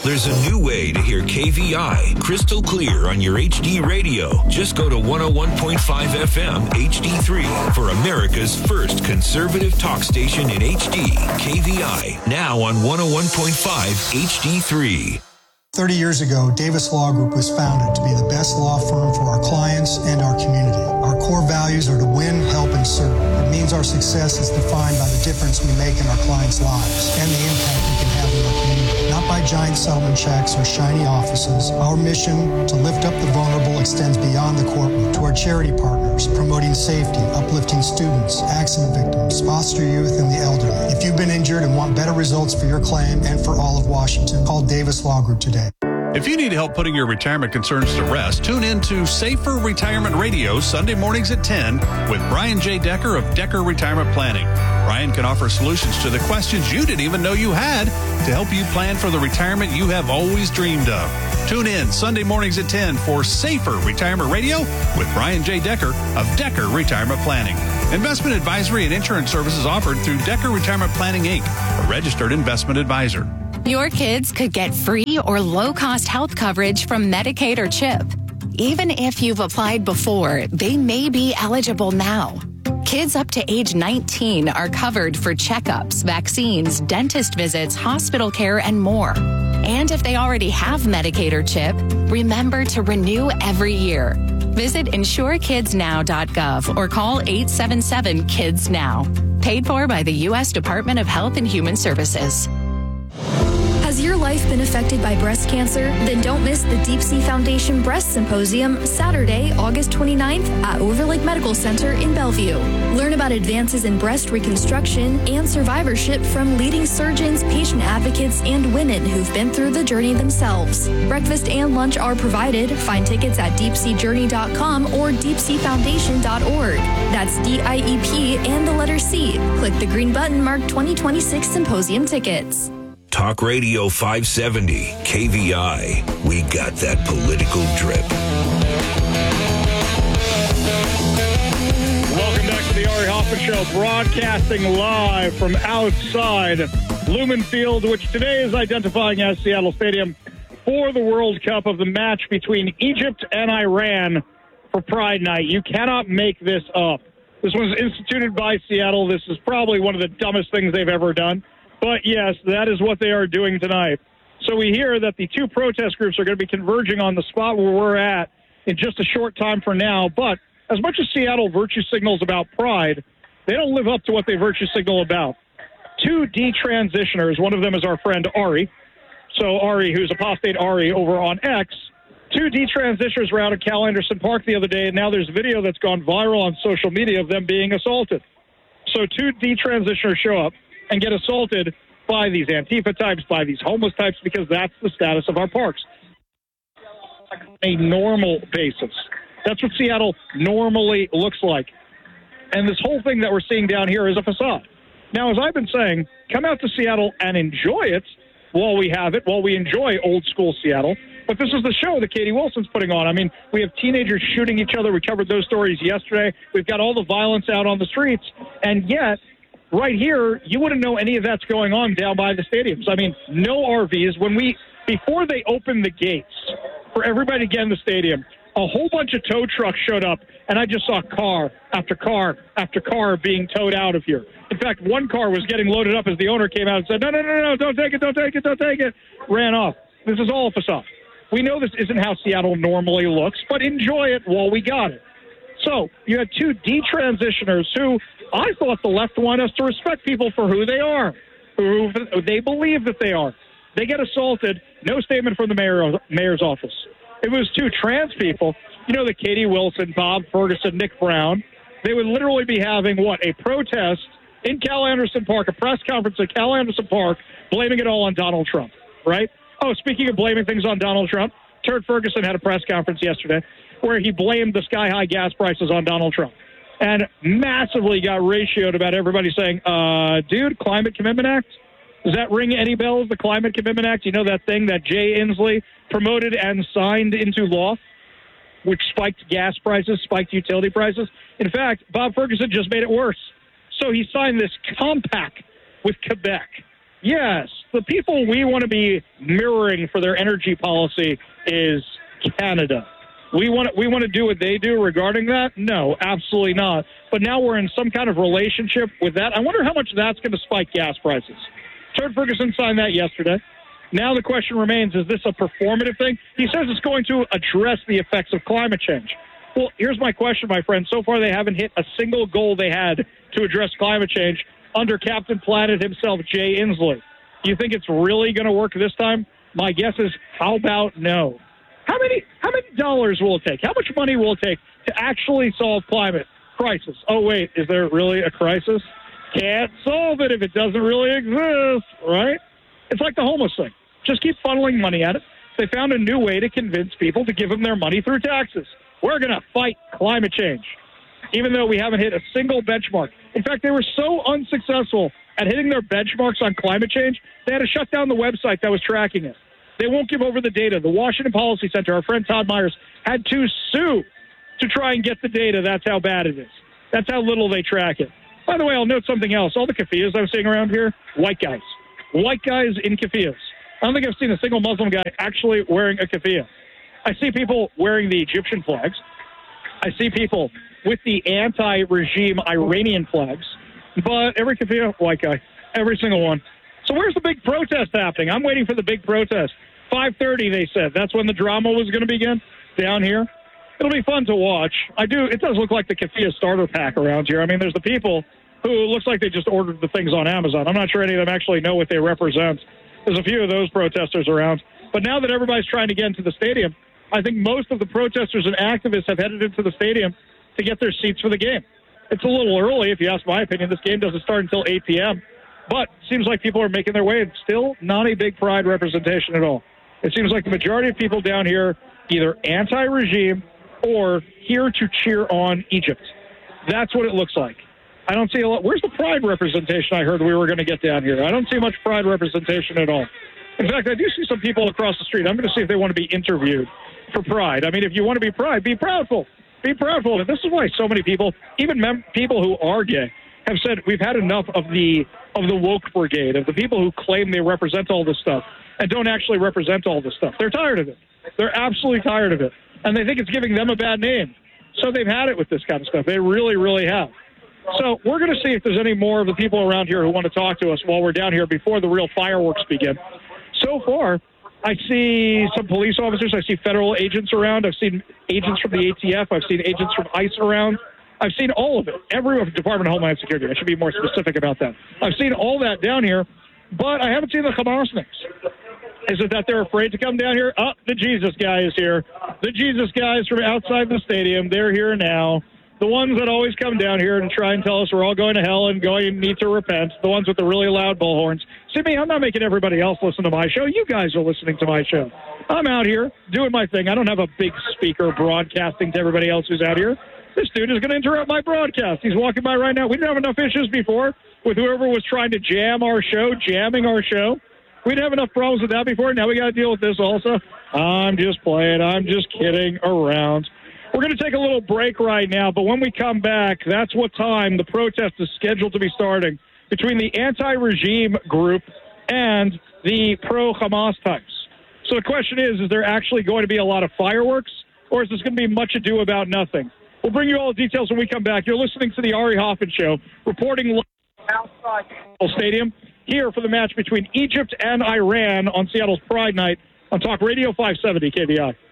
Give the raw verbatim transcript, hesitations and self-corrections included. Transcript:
There's a new way to hear K V I crystal clear on your H D radio. Just go to one oh one point five F M H D three for America's first conservative talk station in H D. K V I, now on one oh one point five H D three. thirty years ago, Davis Law Group was founded to be the best law firm for our clients and our community. Our core values are to win, help, and serve. It means our success is defined by the difference we make in our clients' lives and the impact we can have in our community. Not by giant settlement checks or shiny offices. Our mission to lift up the vulnerable extends beyond the courtroom to our charity partners, promoting safety, uplifting students, accident victims, foster youth, and the elderly. If you've been injured and want better results for your claim and for all of Washington, call Davis Law Group today. If you need help putting your retirement concerns to rest, tune in to Safer Retirement Radio Sunday mornings at ten with Brian J. Decker of Decker Retirement Planning. Brian can offer solutions to the questions you didn't even know you had to help you plan for the retirement you have always dreamed of. Tune in Sunday mornings at ten for Safer Retirement Radio with Brian J. Decker of Decker Retirement Planning. Investment advisory and insurance services offered through Decker Retirement Planning, Incorporated, a registered investment advisor. Your kids could get free or low-cost health coverage from Medicaid or CHIP. Even if you've applied before, they may be eligible now. Kids up to age nineteen are covered for checkups, vaccines, dentist visits, hospital care, and more. And if they already have Medicaid or CHIP, remember to renew every year. Visit insure kids now dot gov or call eight seven seven kids now. Paid for by the U S Department of Health and Human Services. Has your life been affected by breast cancer? Then don't miss the Deep Sea Foundation Breast Symposium Saturday, August twenty-ninth at Overlake Medical Center in Bellevue. Learn about advances in breast reconstruction and survivorship from leading surgeons, patient advocates, and women who've been through the journey themselves. Breakfast and lunch are provided. Find tickets at deep sea journey dot com or deep sea foundation dot org. That's D I E P and the letter C. Click the green button marked twenty twenty-six Symposium Tickets. Talk Radio five seventy, K V I. We got that political drip. Welcome back to the Ari Hoffman Show, broadcasting live from outside Lumen Field, which today is identifying as Seattle Stadium for the World Cup of the match between Egypt and Iran for Pride Night. You cannot make this up. This was instituted by Seattle. This is probably one of the dumbest things they've ever done. But, yes, that is what they are doing tonight. So we hear that the two protest groups are going to be converging on the spot where we're at in just a short time from now. But as much as Seattle virtue signals about pride, they don't live up to what they virtue signal about. Two detransitioners, one of them is our friend Ari. So Ari, who's apostate Ari over on X, two detransitioners were out at Cal Anderson Park the other day, and now there's video that's gone viral on social media of them being assaulted. So two detransitioners show up and get assaulted by these Antifa types, by these homeless types, because that's the status of our parks. A normal basis. That's what Seattle normally looks like. And this whole thing that we're seeing down here is a facade. Now, as I've been saying, come out to Seattle and enjoy it while we have it, while we enjoy old school Seattle. But this is the show that Katie Wilson's putting on. I mean, we have teenagers shooting each other. We covered those stories yesterday. We've got all the violence out on the streets. And yet, right here, you wouldn't know any of that's going on down by the stadiums. I mean, no R Vs. When we, before they opened the gates for everybody to get in the stadium, a whole bunch of tow trucks showed up, and I just saw car after car after car being towed out of here. In fact, one car was getting loaded up as the owner came out and said, no, no, no, no, don't take it, don't take it, don't take it. Ran off. This is all a facade. We know this isn't how Seattle normally looks, but enjoy it while we got it. So you had two detransitioners who I thought the left want us to respect people for who they are, who they believe that they are. They get assaulted, no statement from the mayor, mayor's office. It was two trans people, you know, the Katie Wilson, Bob Ferguson, Nick Brown. They would literally be having, what, a protest in Cal Anderson Park, a press conference at Cal Anderson Park, blaming it all on Donald Trump, right? Oh, speaking of blaming things on Donald Trump, Turd Ferguson had a press conference yesterday where he blamed the sky-high gas prices on Donald Trump and massively got ratioed about everybody saying, uh, dude, Climate Commitment Act? Does that ring any bells, the Climate Commitment Act? You know that thing that Jay Inslee promoted and signed into law, which spiked gas prices, spiked utility prices? In fact, Bob Ferguson just made it worse. So he signed this compact with Quebec Yes, the people we want to be mirroring for their energy policy is Canada. We want to, we want to do what they do regarding that? No, absolutely not. But now we're in some kind of relationship with that. I wonder how much that's going to spike gas prices. Turd Ferguson signed that yesterday. Now the question remains, is this a performative thing? He says it's going to address the effects of climate change. Well, here's my question, my friend. So far, they haven't hit a single goal they had to address climate change under Captain Planet himself, Jay Inslee. You think it's really going to work this time? My guess is, how about no? How many how many dollars will it take? How much money will it take to actually solve climate crisis? Oh, wait, is there really a crisis? Can't solve it if it doesn't really exist, right? It's like the homeless thing. Just keep funneling money at it. They found a new way to convince people to give them their money through taxes. We're going to fight climate change, even though we haven't hit a single benchmark. In fact, they were so unsuccessful at hitting their benchmarks on climate change, they had to shut down the website that was tracking it. They won't give over the data. The Washington Policy Center, our friend Todd Myers, had to sue to try and get the data. That's how bad it is. That's how little they track it. By the way, I'll note something else. All the keffiyehs I'm seeing around here, white guys. White guys in keffiyehs. I don't think I've seen a single Muslim guy actually wearing a keffiyeh. I see people wearing the Egyptian flags. I see people with the anti-regime Iranian flags. But every keffiyeh, white guy. Every single one. So where's the big protest happening? I'm waiting for the big protest. five thirty, they said. That's when the drama was going to begin down here. It'll be fun to watch. I do. It does look like the keffiyeh starter pack around here. I mean, there's the people who looks like they just ordered the things on Amazon. I'm not sure any of them actually know what they represent. There's a few of those protesters around. But now that everybody's trying to get into the stadium, I think most of the protesters and activists have headed into the stadium to get their seats for the game. It's a little early, if you ask my opinion. This game doesn't start until eight p.m., but it seems like people are making their way. It's still not a big pride representation at all. It seems like the majority of people down here either anti-regime or here to cheer on Egypt. That's what it looks like. I don't see a lot. Where's the pride representation I heard we were going to get down here? I don't see much pride representation at all. In fact, I do see some people across the street. I'm going to see if they want to be interviewed for pride. I mean, if you want to be pride, be proudful. Be proudful. And this is why so many people, even mem- people who are gay, have said we've had enough of the of the woke brigade, of the people who claim they represent all this stuff and don't actually represent all this stuff. They're tired of it. They're absolutely tired of it. And they think it's giving them a bad name. So they've had it with this kind of stuff. They really, really have. So we're going to see if there's any more of the people around here who want to talk to us while we're down here before the real fireworks begin. So far, I see some police officers. I see federal agents around. I've seen agents from the A T F. I've seen agents from ICE around. I've seen all of it. Every Department of Homeland Security. I should be more specific about that. I've seen all that down here, but I haven't seen the Hamas names. Is it that they're afraid to come down here? Oh, the Jesus guy is here. The Jesus guys from outside the stadium, they're here now. The ones that always come down here and try and tell us we're all going to hell and going need to repent. The ones with the really loud bullhorns. See me, I'm not making everybody else listen to my show. You guys are listening to my show. I'm out here doing my thing. I don't have a big speaker broadcasting to everybody else who's out here. This dude is going to interrupt my broadcast. He's walking by right now. We didn't have enough issues before with whoever was trying to jam our show, jamming our show. We didn't have enough problems with that before. Now we got to deal with this also. I'm just playing. I'm just kidding around. We're going to take a little break right now, but when we come back, that's what time the protest is scheduled to be starting between the anti-regime group and the pro-Hamas types. So the question is, is there actually going to be a lot of fireworks, or is this going to be much ado about nothing? We'll bring you all the details when we come back. You're listening to the Ari Hoffman Show, reporting outside Seattle Stadium, here for the match between Egypt and Iran on Seattle's Pride Night on Talk Radio five seventy K V I.